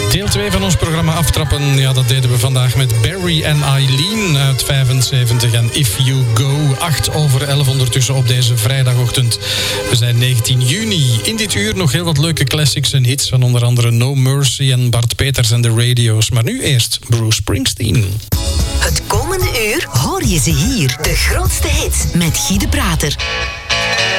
Deel 2 van ons programma aftrappen. Ja, dat deden we vandaag met Barry en Eileen uit 75 en If You Go. 11:08 ondertussen op deze vrijdagochtend. We zijn 19 juni. In dit uur nog heel wat leuke classics en hits van onder andere No Mercy en Bart Peters en de Radio's. Maar nu eerst Bruce Springsteen. Het komende uur hoor je ze hier. De grootste hits met Guy de Prater.